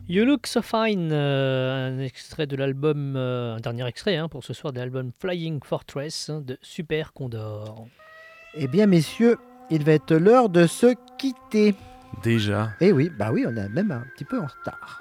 You Look So Fine, un extrait de l'album, un dernier extrait pour ce soir de l'album Flying Fortress de Super Condor. Eh bien, messieurs, il va être l'heure de se quitter. Déjà. Eh oui, bah oui, on est même un petit peu en retard.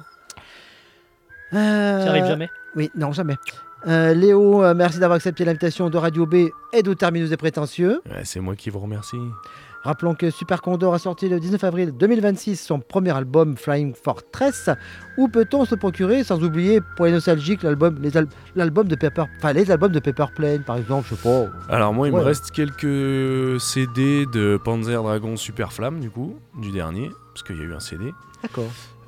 Ça arrive jamais. Oui, non, jamais. Léo, merci d'avoir accepté l'invitation de Radio B et de Terminus des Prétentieux. Ouais, c'est moi qui vous remercie. Rappelons que Super Condor a sorti le 19 avril 2026 son premier album Flying Fortress. Où peut-on se procurer, sans oublier pour les nostalgiques, les albums de Paper Plane, par exemple, je sais pas. Alors moi, il me reste quelques CD de Panzer Dragon Super Flamme, du coup, du dernier, parce qu'il y a eu un CD. D'accord.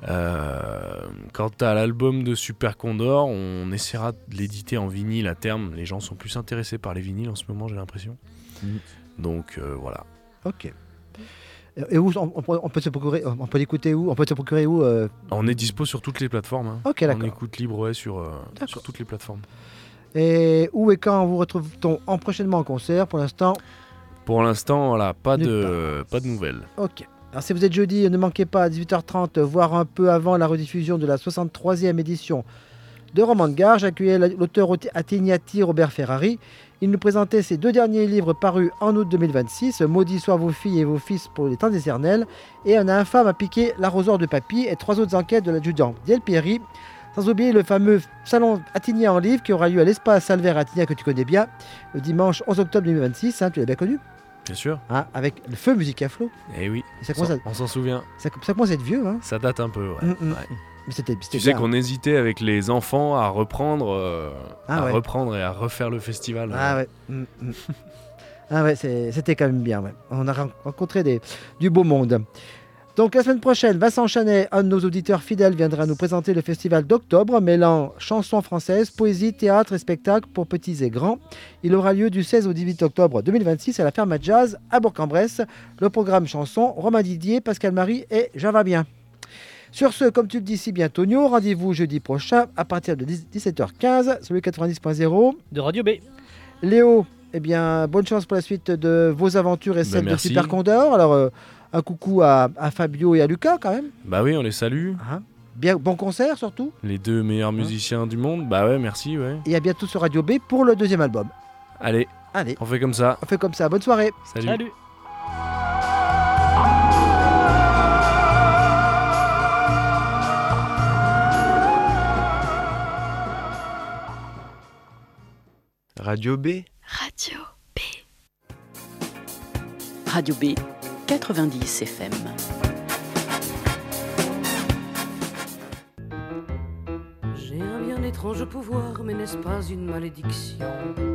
Quant à l'album de Super Condor, on essaiera de l'éditer en vinyle à terme. Les gens sont plus intéressés par les vinyles en ce moment, j'ai l'impression. Donc voilà. Ok. Et où on peut se procurer, on peut l'écouter où? On peut se procurer où On est dispo sur toutes les plateformes. Ok, d'accord. On écoute libre sur toutes les plateformes. Et où et quand vous retrouve-t-on prochainement en concert? Pour l'instant, voilà, pas de nouvelles. Ok. Alors si vous êtes jeudi, ne manquez pas à 18h30, voire un peu avant la rediffusion de la 63e édition de Roman de Gare. J'accueillais l'auteur Attignati Robert Ferrari. Il nous présentait ses 2 derniers livres parus en août 2026, Maudits soient vos filles et vos fils pour les temps éternels, et Un infâme a piqué l'arroseur de papy, et 3 autres enquêtes de l'adjudant Diel Pieri. Sans oublier le fameux salon Attigna en livre qui aura lieu à l'espace Salver à Attigna, que tu connais bien, le dimanche 11 octobre 2026, tu l'as bien connu, Bien sûr. avec le feu Musique à Flot. Eh oui, Ça on s'en souvient. Ça commence à être vieux. Ça date un peu, ouais. Ouais. Mais c'était Tu sais qu'on hésitait avec les enfants à reprendre, ouais. et à refaire le festival. Ah ouais. Ah ouais, c'était quand même bien. Ouais. On a rencontré du beau monde. Donc la semaine prochaine, Vincent Chanet, un de nos auditeurs fidèles, viendra nous présenter le festival d'octobre, mêlant chansons françaises, poésie, théâtre et spectacle pour petits et grands. Il aura lieu du 16 au 18 octobre 2026 à la Ferme à Jazz à Bourg-en-Bresse. Le programme chanson, Romain Didier, Pascal Marie et Jean va bien. Sur ce, comme tu le dis si bien, Tonio, rendez-vous jeudi prochain à partir de 17h15 sur le 90.0 de Radio B. Léo, eh bien, bonne chance pour la suite de vos aventures et celles de Super Condor. Alors, un coucou à Fabio et à Lucas quand même. Bah oui, on les salue. Bien, bon concert surtout. Les 2 meilleurs musiciens du monde. Bah ouais, merci. Ouais. Et à bientôt sur Radio B pour le 2e album. Allez, on fait comme ça. Bonne soirée. Salut. Radio B. Radio B. Radio B, 90 FM. J'ai un bien étrange pouvoir, mais n'est-ce pas une malédiction?